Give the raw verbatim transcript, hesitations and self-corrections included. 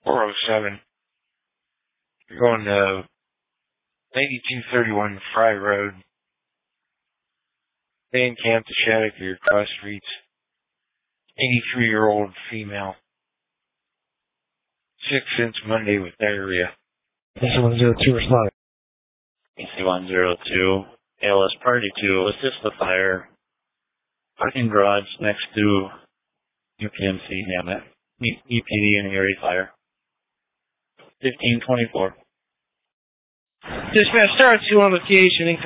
four oh seven. You're going to ninety-two thirty-one Fry Road. Van Camp to Shattuck for your cross streets. eighty-three-year-old female. Sick since Monday with diarrhea. A C one zero two respond. A C one zero two, A L S Party to assist the fire. Parking garage next to U P M C, damn it. E P D and Erie Fire. fifteen twenty-four. Dispatch, start two on location.